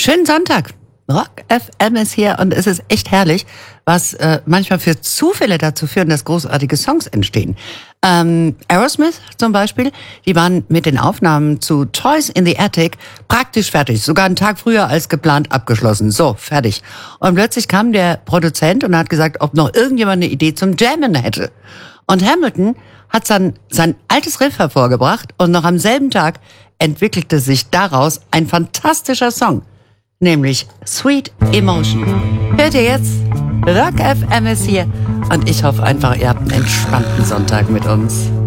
Schönen Sonntag. Rock FM ist hier und es ist echt herrlich, was manchmal für Zufälle dazu führen, dass großartige Songs entstehen. Aerosmith zum Beispiel, die waren mit den Aufnahmen zu Toys in the Attic praktisch fertig. Sogar einen Tag früher als geplant abgeschlossen. So, fertig. Und plötzlich kam der Produzent und hat gesagt, ob noch irgendjemand eine Idee zum Jammen hätte. Und Hamilton hat dann sein altes Riff hervorgebracht und noch am selben Tag entwickelte sich daraus ein fantastischer Song. Nämlich Sweet Emotion. Hört ihr jetzt? Rock FM ist hier und ich hoffe einfach, ihr habt einen entspannten Sonntag mit uns.